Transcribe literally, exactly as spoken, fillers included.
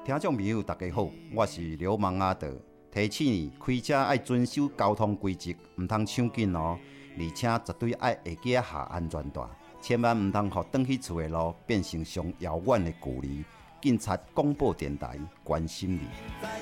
听众朋友，大家好，我是流氓阿德，提醒你开车爱遵守交通规则，唔通抢紧哦，而且绝对爱下记下安全带，千万唔通互转去厝的路变成上遥远的距离。警察广播电台关心你。